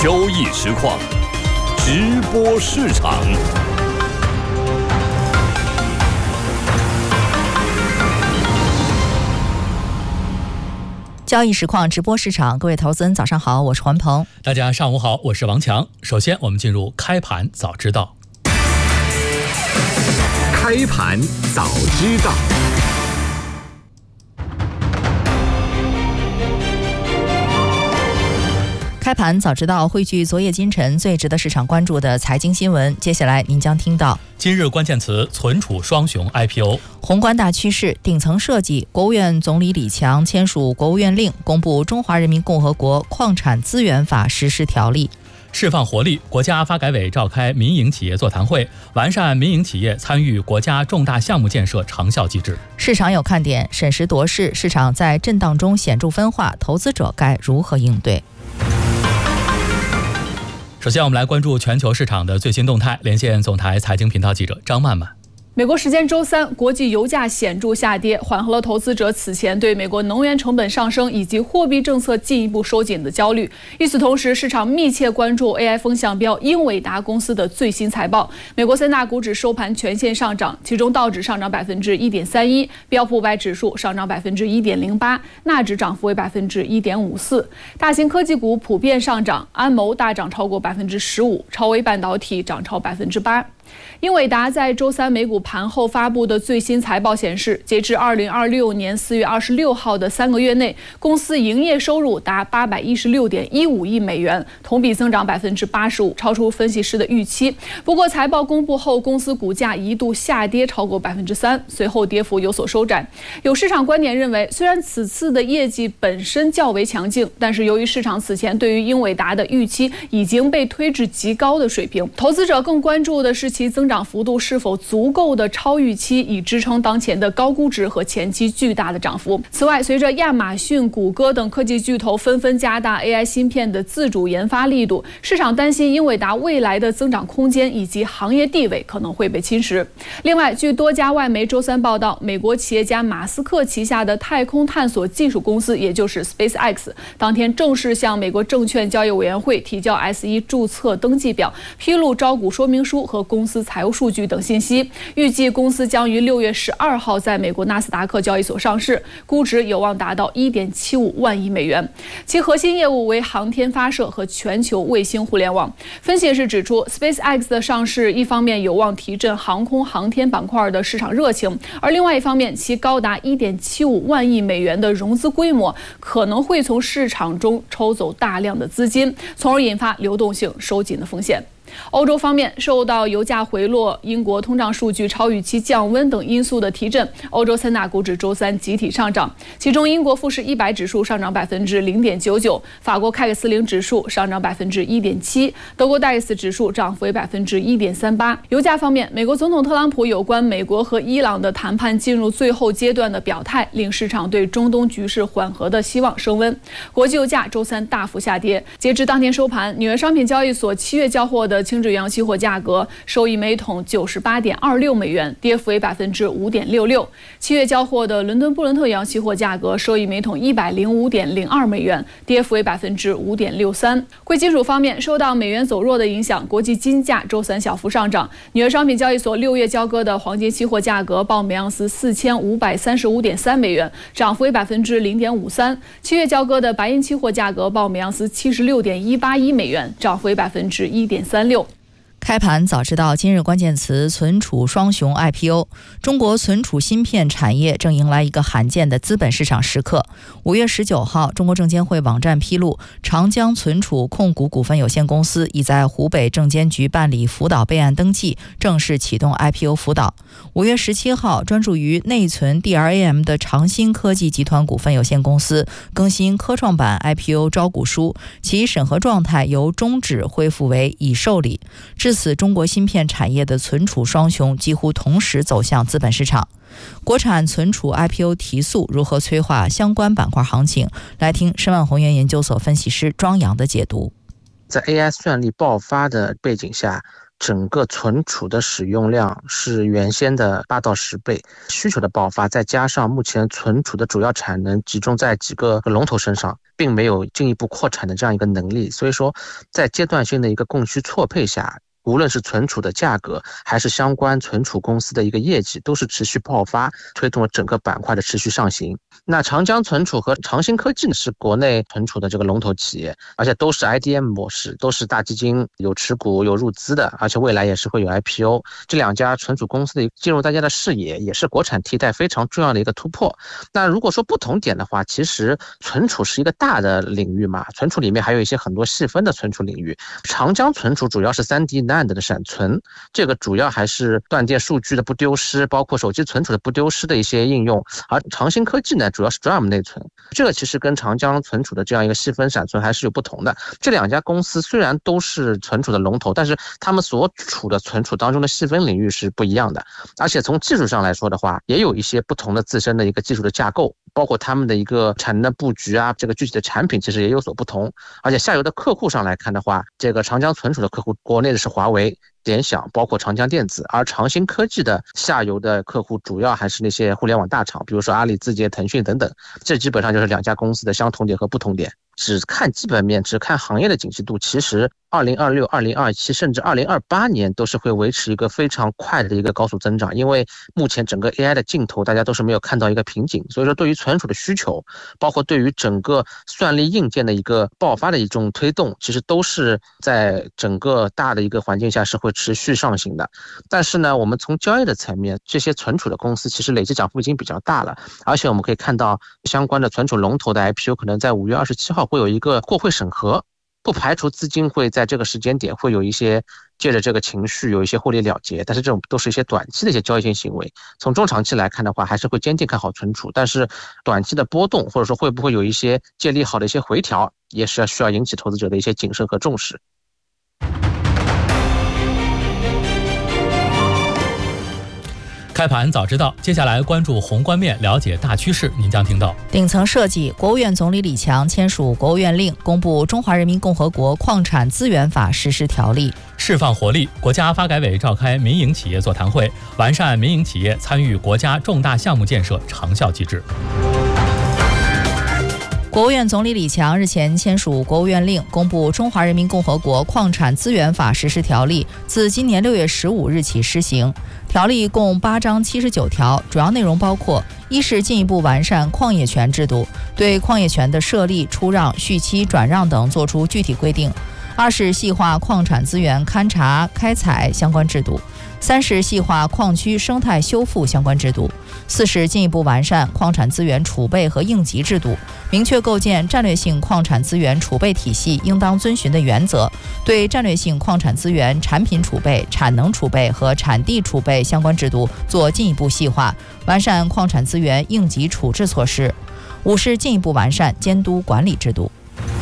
交易实况，直播市场。 交易实况直播市场，各位投资人早上好，我是环鹏。 大家上午好，我是王强。首先我们进入开盘早知道。 开盘早知道。 开盘早知道汇聚昨夜今晨最值得市场关注的财经新闻，接下来您将听到： 今日关键词存储双雄 IPO， 宏观大趋势顶层设计，国务院总理李强签署国务院令，公布《中华人民共和国矿产资源法实施条例》。 释放活力，国家发改委召开民营企业座谈会，完善民营企业参与国家重大项目建设长效机制。 市场有看点，审时度势，市场在震荡中显著分化，投资者该如何应对？ 首先我们来关注全球市场的最新动态，连线总台财经频道记者张曼曼。 美国时间周三，国际油价显著下跌，缓和了投资者此前对美国能源成本上升以及货币政策进一步收紧的焦虑。与此同时，市场密切关注 AI 风向标英伟达公司的最新财报。美国三大股指收盘全线上涨，其中道指上涨 1.31%， 标普500指数上涨 1.08%， 纳指涨幅为 1.54%。大型科技股普遍上涨，安谋大涨超过 15%， 超微半导体涨超 8%。英伟达在周三美股盘后发布的最新财报显示，截至2026年4月26号的3个月内，公司营业收入达816.15亿美元，同比增长 85%， 超出分析师的预期。不过财报公布后，公司股价一度下跌超过 3%， 随后跌幅有所收窄。有市场观点认为，虽然此次的业绩本身较为强劲，但是由于市场此前对于英伟达的预期已经被推至极高的水平，投资者更关注的是其增长幅度是否足够的超预期，以支撑当前的高估值和前期巨大的涨幅。此外，随着亚马逊、谷歌等科技巨头纷纷加大 AI 芯片的自主研发力度，市场担心英伟达未来的增长空间以及行业地位可能会被侵蚀。另外，据多家外媒周三报道，美国企业家马斯克旗下的太空探索技术公司，也就是 SpaceX， 当天正式向美国证券交易委员会提交 S1 注册登记表，披露招股说明书和公司财务数据等信息。预计公司将于6月12号在美国纳斯达克交易所上市，估值有望达到 1.75万亿美元。其核心业务为航天发射和全球卫星互联网。分析师指出， SpaceX 的上市一方面有望提振航空航天板块的市场热情，而另外一方面，其高达 1.75万亿美元的融资规模可能会从市场中抽走大量的资金，从而引发流动性收紧的风险。欧洲方面，受到油价回落、英国通胀数据超预期降温等因素的提振，欧洲三大股指周三集体上涨。其中，英国富时100指数上涨 0.99%， 法国凯克斯林指数上涨 1.7%， 德国戴克斯指数涨幅为 1.38%。油价方面，美国总统特朗普有关美国和伊朗的谈判进入最后阶段的表态，令市场对中东局势缓和的希望升温。国际油价周三大幅下跌，截至当天收盘，纽约商品交易所7月交货的轻质原油期货价格收益每桶 98.26 美元，跌幅为 5.66%。7月交货的伦敦布伦特原油期货价格收益每桶 105.02 美元，跌幅为 5.63%。贵金属方面，受到美元走弱的影响，国际金价周三小幅上涨。纽约商品交易所6月交割的黄金期货价格报每盎司 4535.3 美元，涨幅为 0.53%。7月交割的白银期货价格报每盎司 76.181 美元，涨幅为 1.36%。 开盘早知道，今日关键词存储双雄 IPO。 中国存储芯片产业正迎来一个罕见的资本市场时刻。5月19号，中国证监会网站披露，长江存储控股股份有限公司已在湖北证监局办理辅导备案登记，正式启动 IPO 辅导。5月17号，专注于内存 DRAM 的长鑫科技集团股份有限公司更新科创板 IPO 招股书，其审核状态由终止恢复为已受理。至此，中国芯片产业的存储双雄几乎同时走向资本市场。国产存储 IPO 提速如何催化相关板块行情？来听申万宏源研究所分析师庄阳的解读。 在 AI 算力爆发的背景下， 整个存储的使用量是原先的8到10倍，需求的爆发再加上目前存储的主要产能集中在几个龙头身上，并没有进一步扩产的这样一个能力，所以说在阶段性的一个供需错配下，无论是存储的价格还是相关存储公司的一个业绩都是持续爆发，推动了整个板块的持续上行。那长江存储和长兴科技是国内存储的这个龙头企业，而且都是 IDM 模式，都是大基金有持股有入资的，而且未来也是会有 IPO。这两家存储公司的进入大家的视野，也是国产替代非常重要的一个突破。那如果说不同点的话，其实存储是一个大的领域嘛，存储里面还有一些很多细分的存储领域。长江存储主要是 3D NAND 的闪存，这个主要还是断电数据的不丢失，包括手机存储的不丢失的一些应用。而长兴科技呢，主要是 DRAM 内存，这个其实跟长江存储的这样一个细分闪存还是有不同的。这两家公司虽然都是存储的龙头，但是他们所处的存储当中的细分领域是不一样的，而且从技术上来说的话，也有一些不同的自身的一个技术的架构，包括他们的一个产能的布局啊，这个具体的产品其实也有所不同。而且下游的客户上来看的话，这个长江存储的客户国内的是华为、联想，包括长江电子，而长兴科技的下游的客户主要还是那些互联网大厂，比如说阿里、字节、腾讯等等。这基本上就是两家公司的相同点和不同点。只看基本面，只看行业的景气度，其实2026、2027甚至2028年都是会维持一个非常快的一个高速增长，因为目前整个 AI 的镜头大家都是没有看到一个瓶颈，所以说对于存储的需求，包括对于整个算力硬件的一个爆发的一种推动，其实都是在整个大的一个环境下是会持续上行的。但是呢，我们从交易的层面，这些存储的公司其实累计涨幅已经比较大了，而且我们可以看到相关的存储龙头的 IPO 可能在5月27号会有一个过会审核，不排除资金会在这个时间点会有一些借着这个情绪有一些获利了结，但是这种都是一些短期的一些交易性行为。从中长期来看的话，还是会坚定看好存储，但是短期的波动或者说会不会有一些借利好的一些回调，也是需要引起投资者的一些谨慎和重视。 开盘早知道，接下来关注宏观面，了解大趋势。您将听到： 顶层设计，国务院总理李强签署国务院令，公布《中华人民共和国矿产资源法》实施条例。 释放活力，国家发改委召开民营企业座谈会，完善民营企业参与国家重大项目建设长效机制。 国务院总理李强日前签署国务院令，公布《中华人民共和国矿产资源法》实施条例，自今年6月15日起施行。条例共8章79条，主要内容包括：一是进一步完善矿业权制度，对矿业权的设立、出让、续期、转让等作出具体规定；二是细化矿产资源勘查、开采相关制度；三是细化矿区生态修复相关制度；四是进一步完善矿产资源储备和应急制度，明确构建战略性矿产资源储备体系应当遵循的原则，对战略性矿产资源产品储备、产能储备和产地储备相关制度做进一步细化，完善矿产资源应急处置措施；五是进一步完善监督管理制度。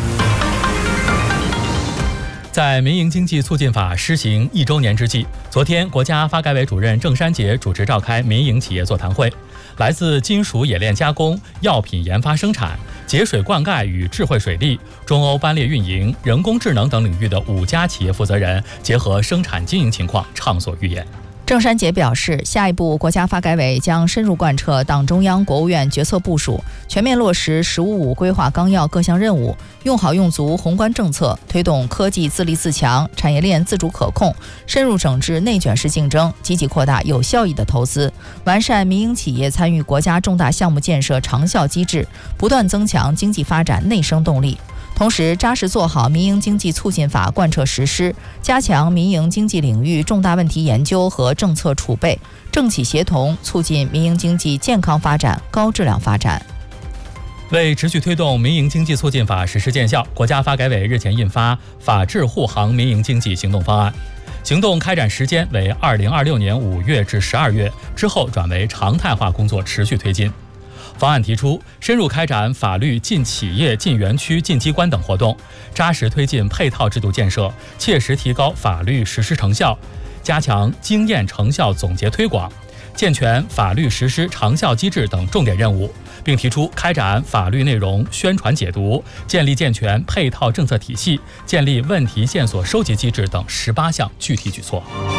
在民营经济促进法施行1周年之际，昨天国家发改委主任郑山杰主持召开民营企业座谈会，来自金属冶炼加工、药品研发生产、节水灌溉与智慧水利、中欧班列运营、人工智能等领域的5家企业负责人结合生产经营情况畅所欲言。 郑山杰表示，下一步国家发改委将深入贯彻党中央、国务院决策部署，全面落实“十五五”规划纲要各项任务，用好用足宏观政策，推动科技自立自强、产业链自主可控，深入整治内卷式竞争，积极扩大有效益的投资，完善民营企业参与国家重大项目建设长效机制，不断增强经济发展内生动力。同时，扎实做好民营经济促进法贯彻实施，加强民营经济领域重大问题研究和政策储备，政企协同，促进民营经济健康发展、高质量发展。 为持续推动民营经济促进法实施见效，国家发改委日前印发《法治护航民营经济行动方案》，行动开展时间为2026年5月至12月，之后转为常态化工作持续推进。方案提出，深入开展法律进企业、进园区、进机关等活动，扎实推进配套制度建设，切实提高法律实施成效，加强经验成效总结推广，健全法律实施长效机制等重点任务， 并提出开展法律内容宣传解读、建立健全配套政策体系、建立问题线索收集机制等18项具体举措。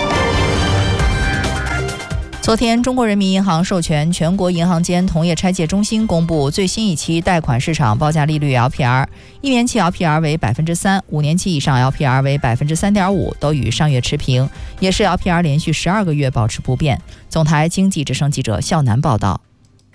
昨天，中国人民银行授权全国银行间同业拆借中心公布最新一期贷款市场报价利率 LPR， 1年期 LPR 为 3%，5年期以上 LPR 为 3.5%， 都与上月持平，也是 LPR 连续12个月保持不变。总台经济之声记者孝南报道。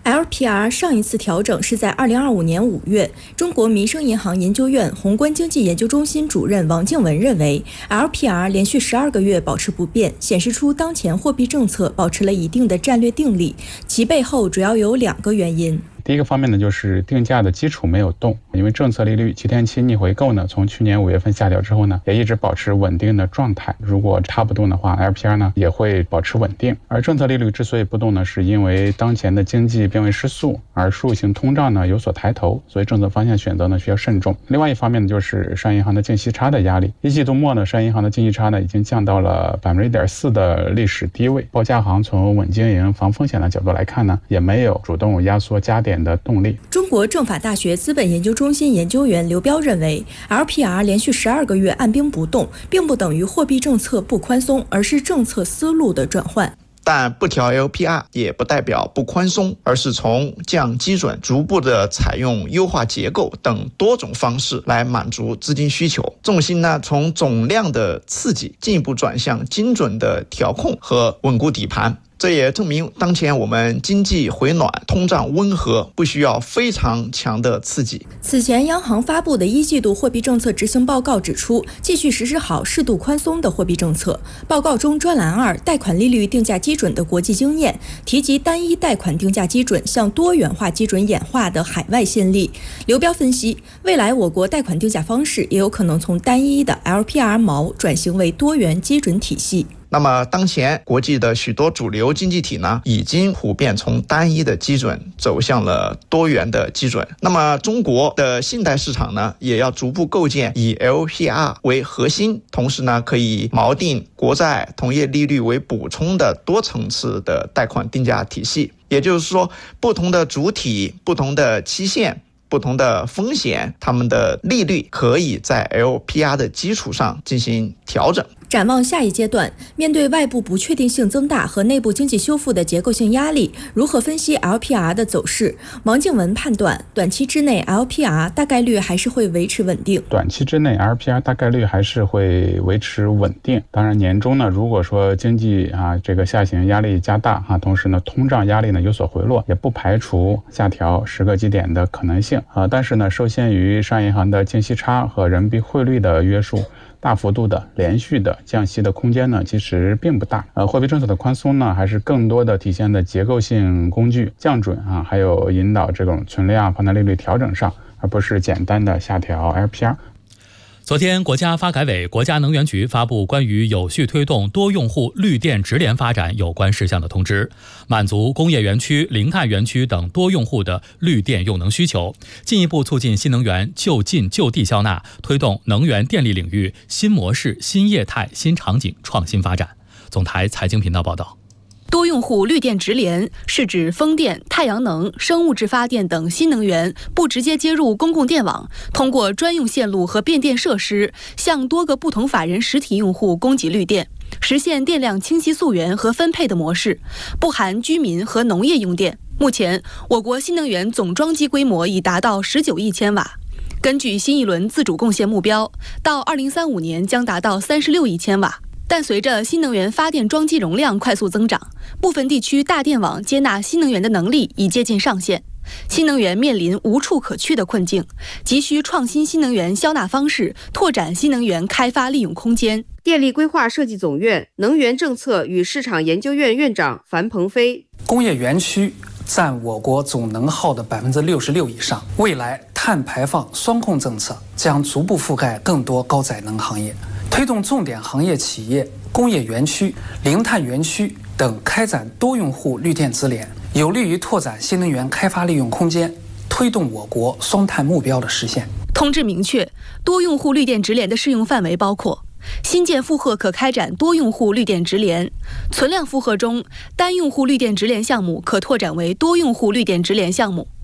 LPR 上一次调整是在2025年5月，中国民生银行研究院宏观经济研究中心主任王静文认为 ，LPR 连续12个月保持不变，显示出当前货币政策保持了一定的战略定力，其背后主要有2个原因。 第一个方面呢，就是定价的基础没有动，因为政策利率7天期逆回购呢，从去年5月份下调之后呢，也一直保持稳定的状态。如果它不动的话 ，LPR 呢也会保持稳定。而政策利率之所以不动呢，是因为当前的经济并未失速，而输入性通胀呢有所抬头，所以政策方向选择呢需要慎重。另外一方面呢，就是商业银行的净息差的压力。一季度末呢，商业银行的净息差呢已经降到了1.4%的历史低位。报价行从稳经营、防风险的角度来看呢，也没有主动压缩加点的动力。 中国政法大学资本研究中心研究员刘彪认为 ，LPR 连续12个月按兵不动，并不等于货币政策不宽松，而是政策思路的转换。 但不调 LPR 也不代表不宽松，而是从降基准、逐步的采用优化结构等多种方式来满足资金需求。重心呢，从总量的刺激进一步转向精准的调控和稳固底盘。这也证明当前我们经济回暖、通胀温和，不需要非常强的刺激。 此前央行发布的1季度货币政策执行报告指出，继续实施好适度宽松的货币政策。报告中专栏2贷款利率定价基准的国际经验，提及单一贷款定价基准向多元化基准演化的海外先例。刘彪分析，未来我国贷款定价方式也有可能从单一的 LPR 锚转型为多元基准体系。 那么当前国际的许多主流经济体呢，已经普遍从单一的基准走向了多元的基准。那么中国的信贷市场呢，也要逐步构建以 LPR 为核心，同时呢可以锚定国债、同业利率为补充的多层次的贷款定价体系。也就是说，不同的主体、不同的期限、不同的风险，他们的利率可以在 LPR 的基础上进行调整。 展望下一阶段，面对外部不确定性增大和内部经济修复的结构性压力，如何分析 LPR 的走势？王静文判断，短期之内 LPR 大概率还是会维持稳定。 短期之内 LPR 大概率还是会维持稳定。当然年中呢，如果说经济这个下行压力加大同时呢通胀压力呢有所回落，也不排除下调10个基点的可能性但是呢，受限于商业银行的净息差和人民币汇率的约束，大幅度的连续的降息的空间呢其实并不大。货币政策的宽松呢还是更多的体现在结构性工具降准还有引导这种存量房贷利率调整上，而不是简单的下调 LPR。 昨天，国家发改委、国家能源局发布关于有序推动多用户绿电直联发展有关事项的通知，满足工业园区、零碳园区等多用户的绿电用能需求，进一步促进新能源就近就地消纳，推动能源电力领域新模式、新业态、新场景创新发展。总台财经频道报道。 多用户绿电直联是指风电、太阳能、生物质发电等新能源不直接接入公共电网，通过专用线路和变电设施向多个不同法人实体用户供给绿电，实现电量清晰溯源和分配的模式，不含居民和农业用电。目前，我国新能源总装机规模已达到19亿千瓦。根据新一轮自主贡献目标，到2035年将达到36亿千瓦。但随着新能源发电装机容量快速增长，部分地区大电网接纳新能源的能力已接近上限，新能源面临无处可去的困境，急需创新新能源消纳方式，拓展新能源开发利用空间。 电力规划设计总院能源政策与市场研究院院长樊鹏飞， 工业园区占我国总能耗的66%以上，未来碳排放双控政策将逐步覆盖更多高载能行业，推动重点行业企业、工业园区、零碳园区等开展多用户绿电直联，有利于拓展新能源开发利用空间，推动我国双碳目标的实现。 通知明确，多用户绿电直联的适用范围包括新建负荷可开展多用户绿电直联，存量负荷中单用户绿电直联项目可拓展为多用户绿电直联项目。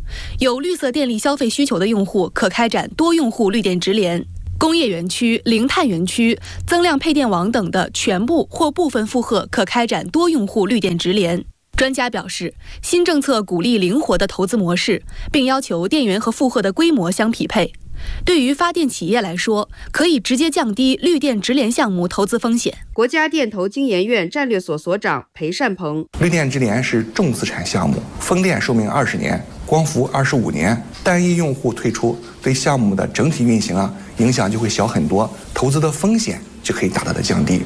有绿色电力消费需求的用户可开展多用户绿电直连。工业园区、零碳园区、增量配电网等的全部或部分负荷可开展多用户绿电直连。专家表示，新政策鼓励灵活的投资模式，并要求电源和负荷的规模相匹配。对于发电企业来说，可以直接降低绿电直连项目投资风险。 国家电投经研院战略所所长裴善鹏： 绿电直连是重资产项目，风电寿命20年，光伏25年，单一用户退出，对项目的整体运行影响就会小很多，投资的风险就可以大大的降低。